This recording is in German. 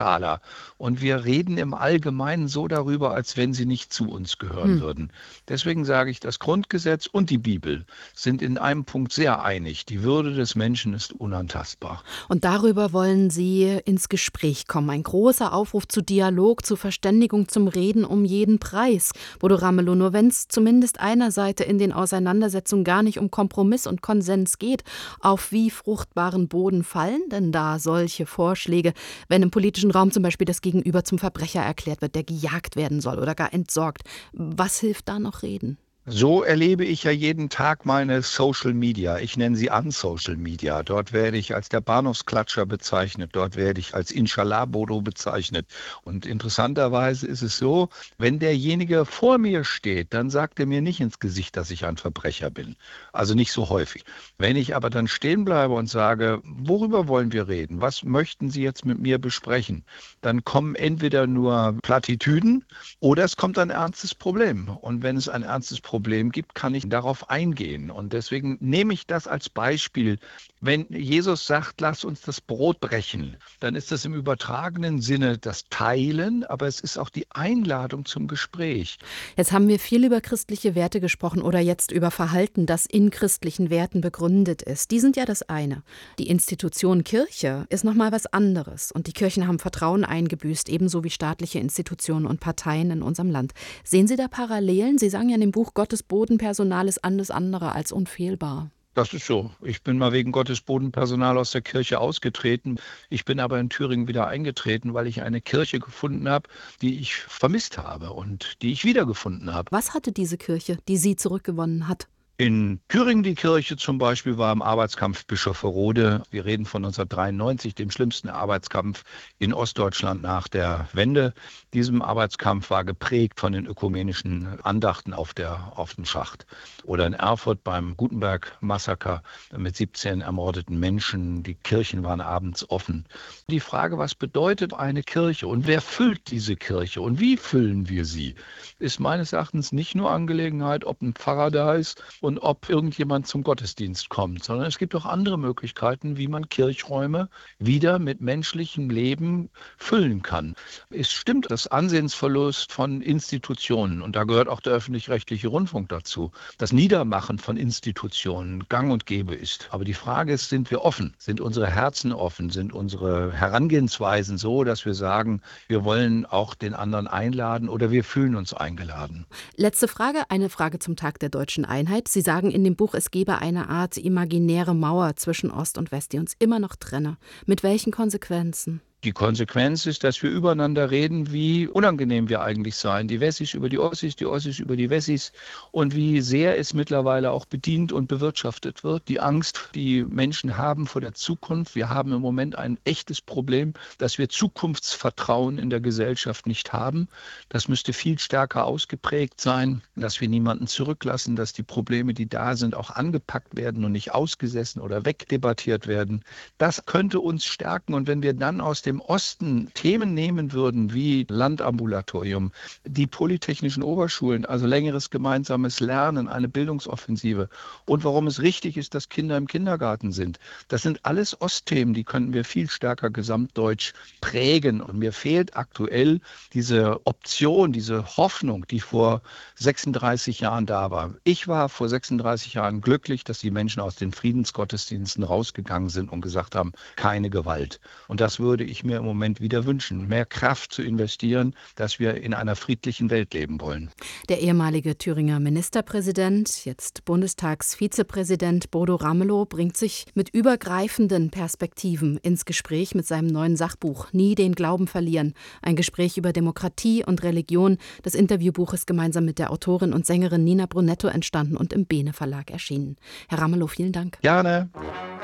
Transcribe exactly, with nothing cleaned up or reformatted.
Skala. Und wir reden im Allgemeinen so darüber, als wenn sie nicht zu uns gehören Hm. würden. Deswegen sage ich, das Grundgesetz und die Bibel sind in einem Punkt sehr einig. Die Würde des Menschen ist unantastbar. Und darüber wollen Sie ins Gespräch kommen. Ein großer Aufruf zu Dialog, zu Verständigung, zum Reden um jeden Preis. Bodo Ramelow, nur wenn es zumindest einer Seite in den Auseinandersetzungen gar nicht um Kompromiss und Konsens geht, auf wie fruchtbaren Boden fallen denn da solche Vorschläge, wenn im politischen Raum zum Beispiel das Gegenüber zum Verbrecher erklärt wird, der gejagt werden soll oder gar entsorgt? Was hilft da noch reden? So erlebe ich ja jeden Tag meine Social Media. Ich nenne sie Unsocial Media. Dort werde ich als der Bahnhofsklatscher bezeichnet. Dort werde ich als Inshallah-Bodo bezeichnet. Und interessanterweise ist es so, wenn derjenige vor mir steht, dann sagt er mir nicht ins Gesicht, dass ich ein Verbrecher bin. Also nicht so häufig. Wenn ich aber dann stehen bleibe und sage, worüber wollen wir reden? Was möchten Sie jetzt mit mir besprechen? Dann kommen entweder nur Plattitüden oder es kommt ein ernstes Problem. Und wenn es ein ernstes Problem gibt, kann ich darauf eingehen. Und deswegen nehme ich das als Beispiel. Wenn Jesus sagt, lass uns das Brot brechen, dann ist das im übertragenen Sinne das Teilen, aber es ist auch die Einladung zum Gespräch. Jetzt haben wir viel über christliche Werte gesprochen oder jetzt über Verhalten, das in christlichen Werten begründet ist. Die sind ja das eine. Die Institution Kirche ist nochmal was anderes. Und die Kirchen haben Vertrauen eingebüßt, ebenso wie staatliche Institutionen und Parteien in unserem Land. Sehen Sie da Parallelen? Sie sagen ja in dem Buch, Gottes Bodenpersonal ist alles andere als unfehlbar. Das ist so. Ich bin mal wegen Gottes Bodenpersonal aus der Kirche ausgetreten. Ich bin aber in Thüringen wieder eingetreten, weil ich eine Kirche gefunden habe, die ich vermisst habe und die ich wiedergefunden habe. Was hatte diese Kirche, die Sie zurückgewonnen hat? In Thüringen die Kirche zum Beispiel war im Arbeitskampf Bischofferode. Wir reden von neunzehnhundertdreiundneunzig, dem schlimmsten Arbeitskampf in Ostdeutschland nach der Wende. Diesem Arbeitskampf war geprägt von den ökumenischen Andachten auf, der, auf dem Schacht. Oder in Erfurt beim Gutenberg-Massaker mit siebzehn ermordeten Menschen. Die Kirchen waren abends offen. Die Frage, was bedeutet eine Kirche und wer füllt diese Kirche und wie füllen wir sie, ist meines Erachtens nicht nur Angelegenheit, ob ein Pfarrer da ist und ob irgendjemand zum Gottesdienst kommt, sondern es gibt auch andere Möglichkeiten, wie man Kirchräume wieder mit menschlichem Leben füllen kann. Es stimmt, das Ansehensverlust von Institutionen, und da gehört auch der öffentlich-rechtliche Rundfunk dazu, das Niedermachen von Institutionen gang und gäbe ist. Aber die Frage ist, sind wir offen? Sind unsere Herzen offen? Sind unsere Herangehensweisen so, dass wir sagen, wir wollen auch den anderen einladen oder wir fühlen uns eingeladen? Letzte Frage, eine Frage zum Tag der Deutschen Einheit. Sie sagen in dem Buch, es gebe eine Art imaginäre Mauer zwischen Ost und West, die uns immer noch trenne. Mit welchen Konsequenzen? Die Konsequenz ist, dass wir übereinander reden, wie unangenehm wir eigentlich seien. Die Wessis über die Ossis, die Ossis über die Wessis und wie sehr es mittlerweile auch bedient und bewirtschaftet wird. Die Angst, die Menschen haben vor der Zukunft. Wir haben im Moment ein echtes Problem, dass wir Zukunftsvertrauen in der Gesellschaft nicht haben. Das müsste viel stärker ausgeprägt sein, dass wir niemanden zurücklassen, dass die Probleme, die da sind, auch angepackt werden und nicht ausgesessen oder wegdebattiert werden. Das könnte uns stärken. Und wenn wir dann aus dem Osten Themen nehmen würden wie Landambulatorium, die polytechnischen Oberschulen, also längeres gemeinsames Lernen, eine Bildungsoffensive und warum es richtig ist, dass Kinder im Kindergarten sind. Das sind alles Ostthemen, die könnten wir viel stärker gesamtdeutsch prägen. Und mir fehlt aktuell diese Option, diese Hoffnung, die vor sechsunddreißig Jahren da war. Ich war vor sechsunddreißig Jahren glücklich, dass die Menschen aus den Friedensgottesdiensten rausgegangen sind und gesagt haben, keine Gewalt. Und das würde ich mir im Moment wieder wünschen, mehr Kraft zu investieren, dass wir in einer friedlichen Welt leben wollen. Der ehemalige Thüringer Ministerpräsident, jetzt Bundestagsvizepräsident Bodo Ramelow, bringt sich mit übergreifenden Perspektiven ins Gespräch mit seinem neuen Sachbuch Nie den Glauben verlieren. Ein Gespräch über Demokratie und Religion. Das Interviewbuch ist gemeinsam mit der Autorin und Sängerin Nina Brunetto entstanden und im Bene Verlag erschienen. Herr Ramelow, vielen Dank. Gerne.